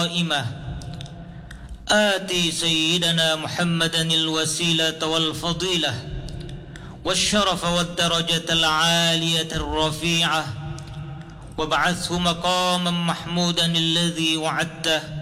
قائمة آتي سيدنا محمدا الوسيلة والفضيلة والشرف والدرجة العالية الرفيعة وابعثه مقاما محمودا الذي وعدته